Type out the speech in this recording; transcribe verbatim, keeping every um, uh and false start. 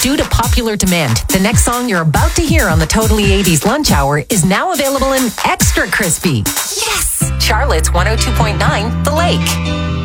Due to popular demand, the next song you're about to hear on the Totally eighties Lunch Hour is now available in Extra Crispy. Yes! Charlotte's one oh two point nine, The Lake.